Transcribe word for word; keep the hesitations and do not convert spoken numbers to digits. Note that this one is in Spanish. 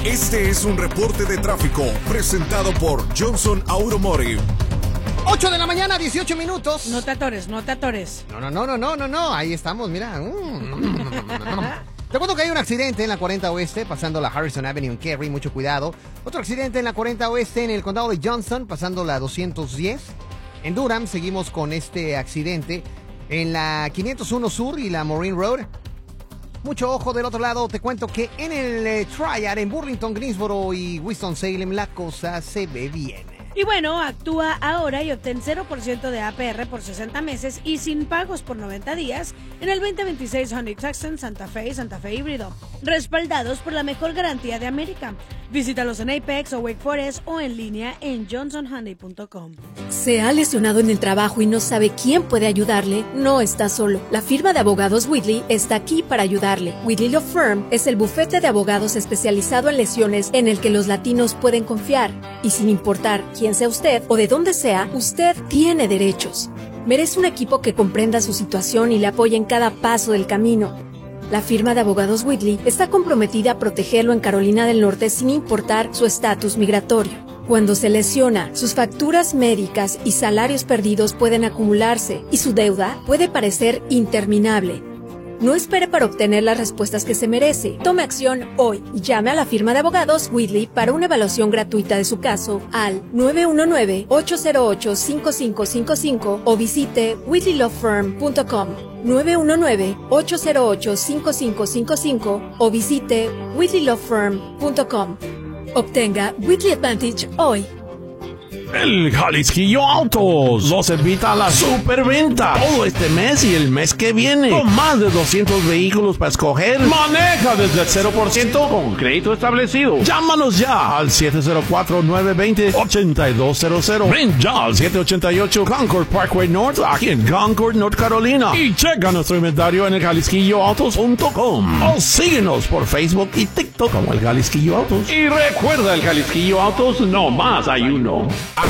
Este es un reporte de tráfico presentado por Johnson Automotive. ocho de la mañana, dieciocho minutos. No te atores, no te atores. No, no, no, no, no, no, no. Ahí estamos, mira. Te cuento que hay un accidente en la cuarenta Oeste, pasando la Harrison Avenue en Cary, mucho cuidado. Otro accidente en la cuarenta Oeste en el condado de Johnson, pasando la doscientos diez. En Durham seguimos con este accidente en la quinientos uno Sur y la Marine Road. Mucho ojo del otro lado, te cuento que en el eh, Triad, en Burlington, Greensboro y Winston-Salem, la cosa se ve bien. Y bueno, actúa ahora y obtén cero por ciento de A P R por sesenta meses y sin pagos por noventa días en el veinte veintiséis Hyundai Tucson, Santa Fe y Santa Fe híbrido, respaldados por la mejor garantía de América. Visítalos en Apex o Wake Forest o en línea en johnson hyundai punto com. ¿Se ha lesionado en el trabajo y no sabe quién puede ayudarle? No está solo. La firma de abogados Whitley está aquí para ayudarle. Whitley Law Firm es el bufete de abogados especializado en lesiones en el que los latinos pueden confiar. Y sin importar quién sea usted o de dónde sea, usted tiene derechos. Merece un equipo que comprenda su situación y le apoye en cada paso del camino. La firma de abogados Whitley está comprometida a protegerlo en Carolina del Norte sin importar su estatus migratorio. Cuando se lesiona, sus facturas médicas y salarios perdidos pueden acumularse y su deuda puede parecer interminable. No espere para obtener las respuestas que se merece. Tome acción hoy y llame a la firma de abogados Whitley para una evaluación gratuita de su caso al nueve uno nueve, ocho cero ocho, cinco cinco cinco cinco o visite whitley law firm punto com. nueve uno nueve, ocho cero ocho, cinco cinco cinco cinco o visite whitley law firm punto com. Obtenga Whitley Advantage hoy. El Jalisquillo Autos los invita a la superventa todo este mes y el mes que viene, con más de doscientos vehículos para escoger. Maneja desde el cero por ciento con crédito establecido. Llámanos ya al siete cero cuatro, nueve dos cero, ocho dos cero cero. Ven ya al siete ochenta y ocho Concord Parkway North, aquí en Concord, North Carolina. Y checa nuestro inventario en el jalisquillo autos punto com. O síguenos por Facebook y TikTok como el Jalisquillo Autos. Y recuerda, el Jalisquillo Autos no más hay uno.